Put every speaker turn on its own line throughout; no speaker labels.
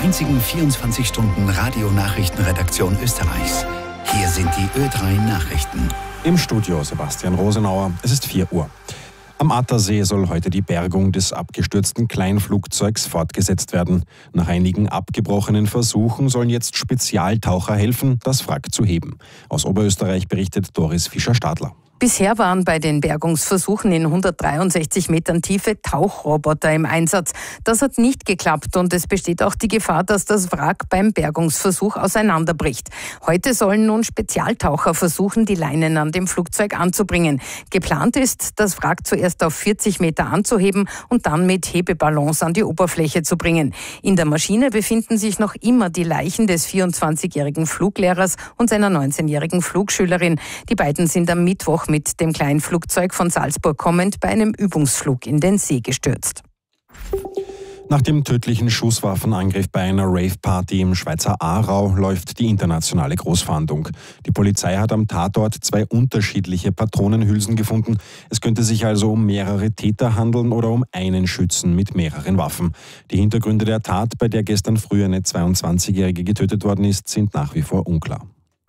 einzigen 24-Stunden-Radio-Nachrichtenredaktion Österreichs. Hier sind die Ö3 Nachrichten.
Im Studio Sebastian Rosenauer. Es ist 4 Uhr. Am Attersee soll heute die Bergung des abgestürzten Kleinflugzeugs fortgesetzt werden. Nach einigen abgebrochenen Versuchen sollen jetzt Spezialtaucher helfen, das Wrack zu heben. Aus Oberösterreich berichtet Doris Fischer-Stadler.
Bisher waren bei den Bergungsversuchen in 163 Metern Tiefe Tauchroboter im Einsatz. Das hat nicht geklappt und es besteht auch die Gefahr, dass das Wrack beim Bergungsversuch auseinanderbricht. Heute sollen nun Spezialtaucher versuchen, die Leinen an dem Flugzeug anzubringen. Geplant ist, das Wrack zuerst auf 40 Meter anzuheben und dann mit Hebeballons an die Oberfläche zu bringen. In der Maschine befinden sich noch immer die Leichen des 24-jährigen Fluglehrers und seiner 19-jährigen Flugschülerin. Die beiden sind am Mittwoch mit dem kleinen Flugzeug von Salzburg kommend bei einem Übungsflug in den See gestürzt.
Nach dem tödlichen Schusswaffenangriff bei einer Rave-Party im Schweizer Aarau läuft die internationale Großfahndung. Die Polizei hat am Tatort 2 unterschiedliche Patronenhülsen gefunden. Es könnte sich also um mehrere Täter handeln oder um einen Schützen mit mehreren Waffen. Die Hintergründe der Tat, bei der gestern früh eine 22-Jährige getötet worden ist, sind nach wie vor unklar.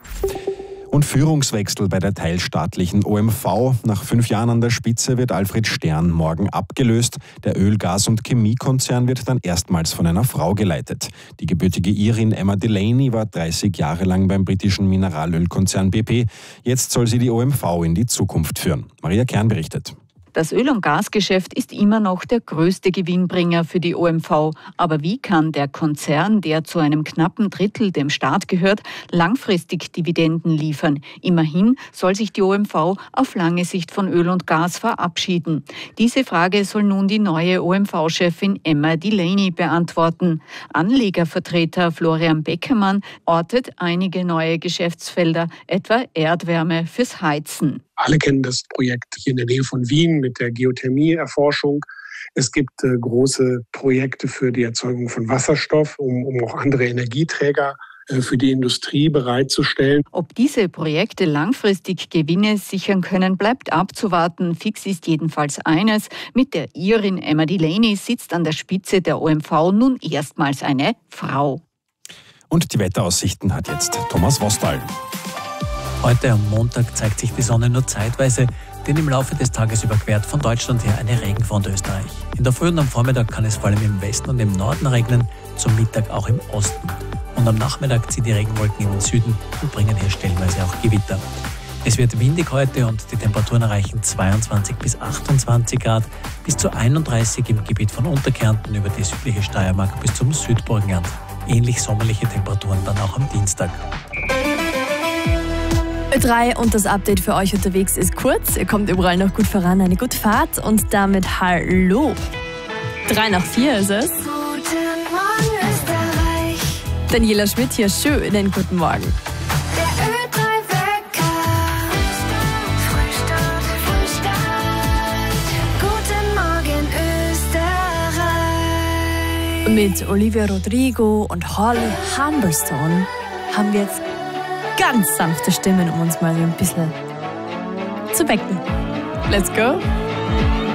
Und Führungswechsel bei der teilstaatlichen OMV. Nach 5 Jahren an der Spitze wird Alfred Stern morgen abgelöst. Der Öl-, Gas- und Chemiekonzern wird dann erstmals von einer Frau geleitet. Die gebürtige Irin Emma Delaney war 30 Jahre lang beim britischen Mineralölkonzern BP. Jetzt soll sie die OMV in die Zukunft führen. Maria Kern berichtet.
Das Öl- und Gasgeschäft ist immer noch der größte Gewinnbringer für die OMV. Aber wie kann der Konzern, der zu einem knappen Drittel dem Staat gehört, langfristig Dividenden liefern? Immerhin soll sich die OMV auf lange Sicht von Öl und Gas verabschieden. Diese Frage soll nun die neue OMV-Chefin Emma Delaney beantworten. Anlegervertreter Florian Beckermann ortet einige neue Geschäftsfelder, etwa Erdwärme fürs Heizen.
Alle kennen das Projekt hier in der Nähe von Wien mit der Geothermieerforschung. Es gibt große Projekte für die Erzeugung von Wasserstoff, um auch andere Energieträger für die Industrie bereitzustellen.
Ob diese Projekte langfristig Gewinne sichern können, bleibt abzuwarten. Fix ist jedenfalls eines: Mit der Irin Emma Delaney sitzt an der Spitze der OMV nun erstmals eine Frau.
Und die Wetteraussichten hat jetzt Thomas Wostal.
Heute am Montag zeigt sich die Sonne nur zeitweise, denn im Laufe des Tages überquert von Deutschland her eine Regenfront Österreich. In der Früh und am Vormittag kann es vor allem im Westen und im Norden regnen, zum Mittag auch im Osten. Und am Nachmittag ziehen die Regenwolken in den Süden und bringen hier stellenweise auch Gewitter. Es wird windig heute und die Temperaturen erreichen 22 bis 28 Grad, bis zu 31 im Gebiet von Unterkärnten über die südliche Steiermark bis zum Südburgenland. Ähnlich sommerliche Temperaturen dann auch am Dienstag.
Ö3 und das Update für euch unterwegs ist kurz. Ihr kommt überall noch gut voran, eine gute Fahrt und damit Hallo. 3 nach 4 ist es.
Guten Morgen Österreich.
Daniela Schmidt hier, schönen guten Morgen.
Der Ö3-Wecker. Frühstart. Guten Morgen Österreich.
Mit Olivia Rodrigo und Holly Humberstone haben wir jetzt ganz sanfte Stimmen, um uns mal ein bisschen zu wecken. Let's go!